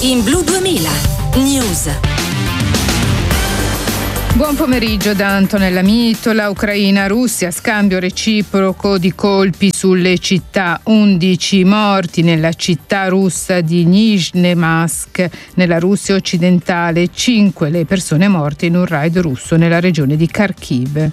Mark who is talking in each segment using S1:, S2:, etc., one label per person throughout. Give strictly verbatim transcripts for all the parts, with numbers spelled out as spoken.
S1: In Blu duemila News.
S2: Buon pomeriggio da Antonella Mitola. Ucraina-Russia, scambio reciproco di colpi sulle città. undici morti nella città russa di Nizhnemarsk, nella Russia occidentale. cinque le persone morte in un raid russo nella regione di Kharkiv.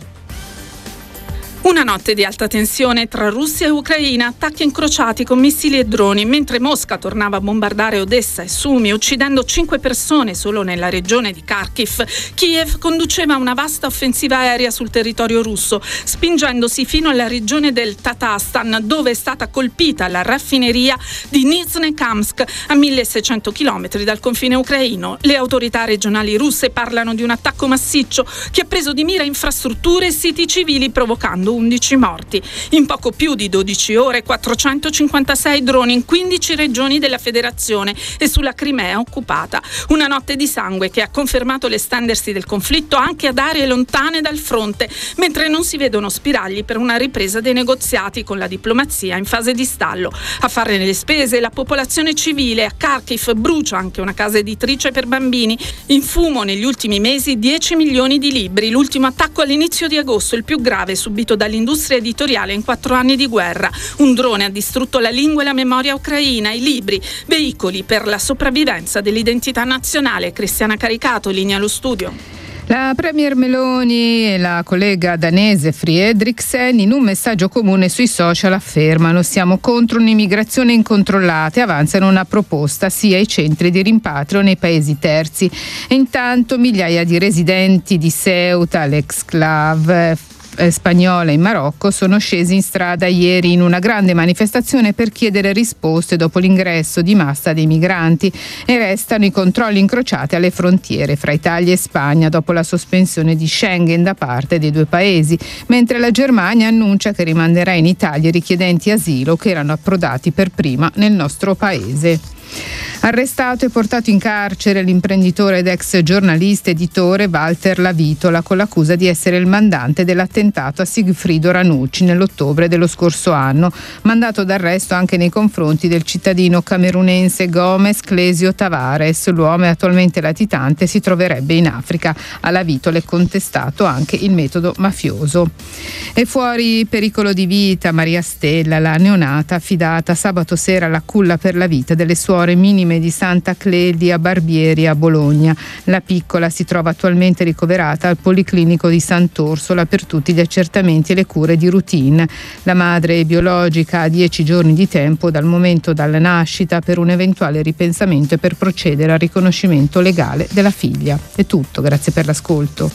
S3: Una notte di alta tensione tra Russia e Ucraina, attacchi incrociati con missili e droni, mentre Mosca tornava a bombardare Odessa e Sumi, uccidendo cinque persone solo nella regione di Kharkiv. Kiev conduceva una vasta offensiva aerea sul territorio russo, spingendosi fino alla regione del Tatarstan, dove è stata colpita la raffineria di Nizhnekamsk, a milleseicento chilometri dal confine ucraino. Le autorità regionali russe parlano di un attacco massiccio che ha preso di mira infrastrutture e siti civili, provocando undici morti. In poco più di dodici ore, quattrocentocinquantasei droni in quindici regioni della federazione e sulla Crimea occupata. Una notte di sangue che ha confermato l'estendersi del conflitto anche ad aree lontane dal fronte, mentre non si vedono spiragli per una ripresa dei negoziati con la diplomazia in fase di stallo. A farne le spese la popolazione civile. A Kharkiv brucia anche una casa editrice per bambini. In fumo negli ultimi mesi dieci milioni di libri. L'ultimo attacco all'inizio di agosto, il più grave subito dall'industria editoriale in quattro anni di guerra. Un drone ha distrutto la lingua e la memoria ucraina, i libri, veicoli per la sopravvivenza dell'identità nazionale. Cristiana Caricato, linea allo studio.
S2: La premier Meloni e la collega danese Friedrichsen in un messaggio comune sui social affermano: siamo contro un'immigrazione incontrollata e avanzano una proposta sia ai centri di rimpatrio nei paesi terzi. E intanto migliaia di residenti di Ceuta, l'exclave spagnola in Marocco, sono scesi in strada ieri in una grande manifestazione per chiedere risposte dopo l'ingresso di massa dei migranti, e restano i controlli incrociati alle frontiere fra Italia e Spagna dopo la sospensione di Schengen da parte dei due paesi, mentre la Germania annuncia che rimanderà in Italia i richiedenti asilo che erano approdati per prima nel nostro paese. Arrestato e portato in carcere l'imprenditore ed ex giornalista editore Walter Lavitola con l'accusa di essere il mandante dell'attentato a Sigfrido Ranucci nell'ottobre dello scorso anno. Mandato d'arresto anche nei confronti del cittadino camerunense Gomez Clesio Tavares. L'uomo è attualmente latitante e si troverebbe in Africa. A Lavitola è contestato anche il metodo mafioso. E fuori pericolo di vita Maria Stella, la neonata affidata sabato sera alla culla per la vita delle suore minime di Santa Clelia Barbieri a Bologna. La piccola si trova attualmente ricoverata al Policlinico di Sant'Orsola per tutti gli accertamenti e le cure di routine. La madre biologica ha dieci giorni di tempo dal momento della nascita per un eventuale ripensamento e per procedere al riconoscimento legale della figlia. È tutto, grazie per l'ascolto.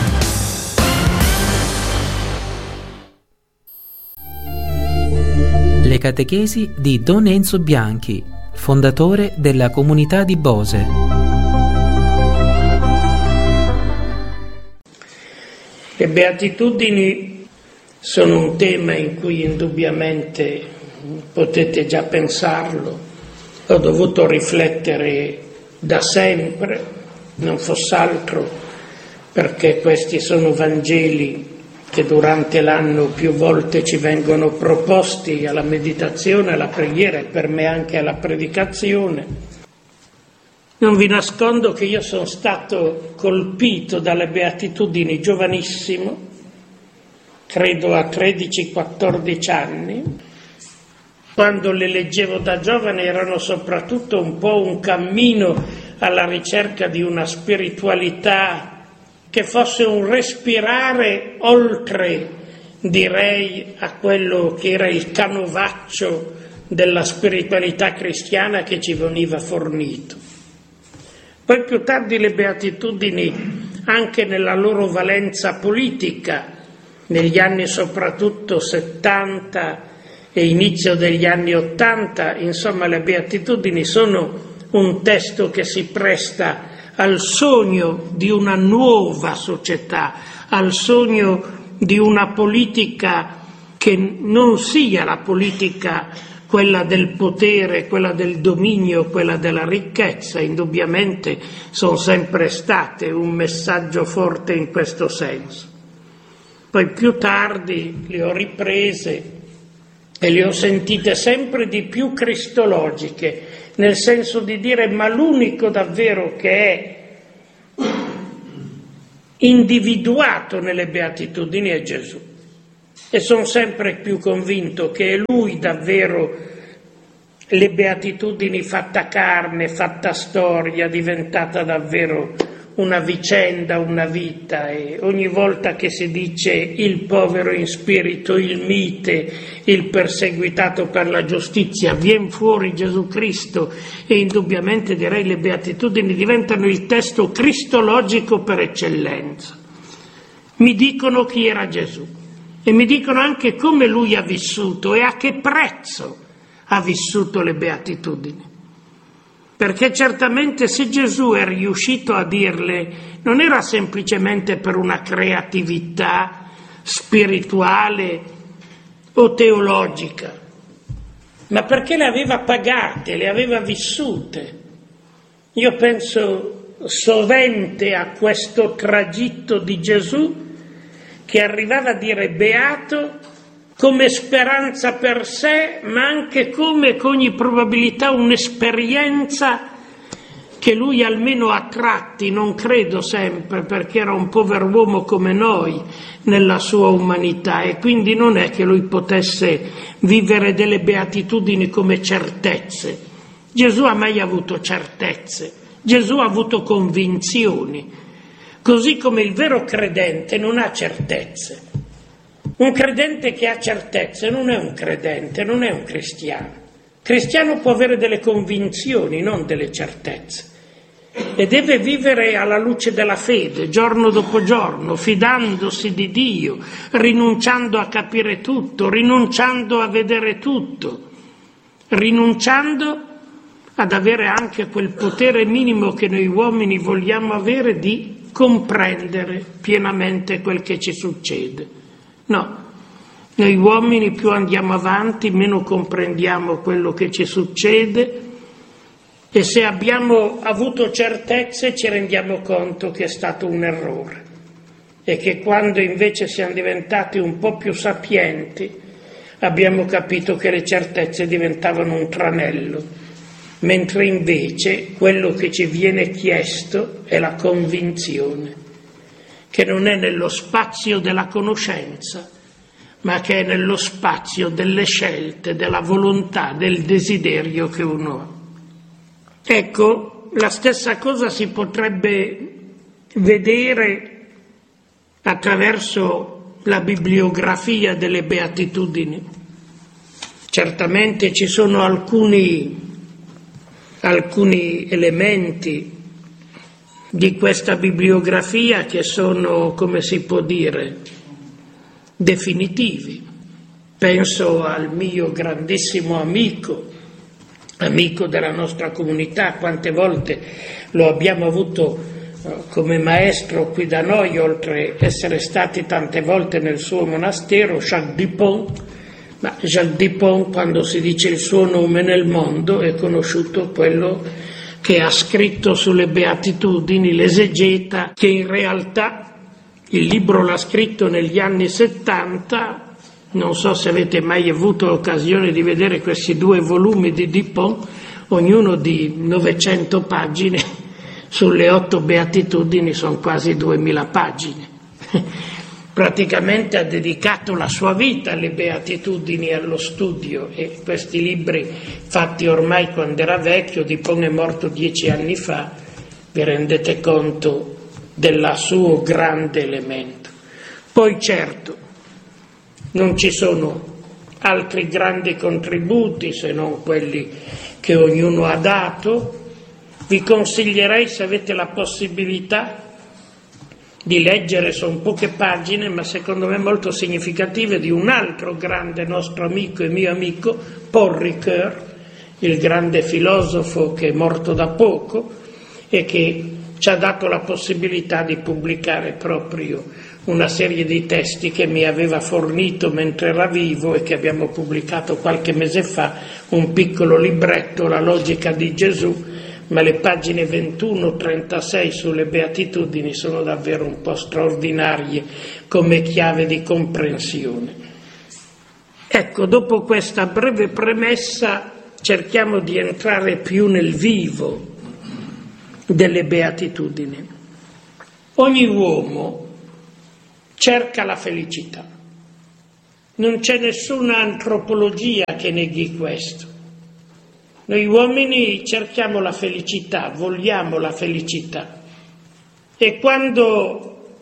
S4: Le catechesi di Don Enzo Bianchi, fondatore della comunità di Bose.
S5: Le beatitudini sono un tema in cui indubbiamente potete già pensarlo. Ho dovuto riflettere da sempre, non fosse altro perché questi sono Vangeli che durante l'anno più volte ci vengono proposti alla meditazione, alla preghiera e per me anche alla predicazione. Non vi nascondo che io sono stato colpito dalle beatitudini giovanissimo, credo a tredici quattordici anni. Quando le leggevo da giovane erano soprattutto un po' un cammino alla ricerca di una spiritualità che fosse un respirare oltre, direi, a quello che era il canovaccio della spiritualità cristiana che ci veniva fornito. Poi più tardi le beatitudini, anche nella loro valenza politica, negli anni soprattutto settanta e inizio degli anni ottanta, insomma le beatitudini sono un testo che si presta al sogno di una nuova società, al sogno di una politica che non sia la politica quella del potere, quella del dominio, quella della ricchezza. Indubbiamente sono sempre state un messaggio forte in questo senso. Poi più tardi le ho riprese e le ho sentite sempre di più cristologiche, nel senso di dire ma l'unico davvero che è individuato nelle beatitudini è Gesù. E sono sempre più convinto che è Lui davvero le beatitudini fatta carne, fatta storia, diventata davvero una vicenda, una vita. E ogni volta che si dice il povero in spirito, il mite, il perseguitato per la giustizia, vien fuori Gesù Cristo, e indubbiamente direi le beatitudini diventano il testo cristologico per eccellenza. Mi dicono chi era Gesù e mi dicono anche come Lui ha vissuto e a che prezzo ha vissuto le beatitudini. Perché certamente se Gesù è riuscito a dirle, non era semplicemente per una creatività spirituale o teologica, ma perché le aveva pagate, le aveva vissute. Io penso sovente a questo tragitto di Gesù che arrivava a dire beato come speranza per sé, ma anche come con ogni probabilità un'esperienza che lui almeno a tratti, non credo sempre, perché era un pover'uomo come noi nella sua umanità, e quindi non è che lui potesse vivere delle beatitudini come certezze. Gesù ha mai avuto certezze, Gesù ha avuto convinzioni, così come il vero credente non ha certezze. Un credente che ha certezze non è un credente, non è un cristiano. Il cristiano può avere delle convinzioni, non delle certezze, e deve vivere alla luce della fede, giorno dopo giorno, fidandosi di Dio, rinunciando a capire tutto, rinunciando a vedere tutto, rinunciando ad avere anche quel potere minimo che noi uomini vogliamo avere di comprendere pienamente quel che ci succede. No, noi uomini più andiamo avanti, meno comprendiamo quello che ci succede, e se abbiamo avuto certezze ci rendiamo conto che è stato un errore, e che quando invece siamo diventati un po' più sapienti abbiamo capito che le certezze diventavano un tranello, mentre invece quello che ci viene chiesto è la convinzione, che non è nello spazio della conoscenza, ma che è nello spazio delle scelte, della volontà, del desiderio che uno ha. Ecco, la stessa cosa si potrebbe vedere attraverso la bibliografia delle beatitudini. Certamente ci sono alcuni, alcuni elementi di questa bibliografia che sono, come si può dire, definitivi. Penso al mio grandissimo amico, amico della nostra comunità, quante volte lo abbiamo avuto come maestro qui da noi, oltre a essere stati tante volte nel suo monastero, Jacques Dupont. Ma Jacques Dupont, quando si dice il suo nome nel mondo, è conosciuto quello che ha scritto sulle beatitudini, l'esegeta, che in realtà il libro l'ha scritto negli anni settanta. Non so se avete mai avuto l'occasione di vedere questi due volumi di Dupont, ognuno di novecento pagine, sulle otto beatitudini sono quasi duemila pagine. Praticamente ha dedicato la sua vita alle beatitudini e allo studio, e questi libri fatti ormai quando era vecchio, Dupont è morto dieci anni fa, vi rendete conto del suo grande elemento. Poi certo non ci sono altri grandi contributi se non quelli che ognuno ha dato. Vi consiglierei, se avete la possibilità, di leggere, sono poche pagine ma secondo me molto significative, di un altro grande nostro amico e mio amico, Paul Ricoeur, il grande filosofo che è morto da poco e che ci ha dato la possibilità di pubblicare proprio una serie di testi che mi aveva fornito mentre era vivo e che abbiamo pubblicato qualche mese fa, un piccolo libretto, La logica di Gesù, ma le pagine ventuno trentasei sulle beatitudini sono davvero un po' straordinarie come chiave di comprensione. Ecco, dopo questa breve premessa cerchiamo di entrare più nel vivo delle beatitudini. Ogni uomo cerca la felicità. Non c'è nessuna antropologia che neghi questo. Noi uomini cerchiamo la felicità, vogliamo la felicità. E quando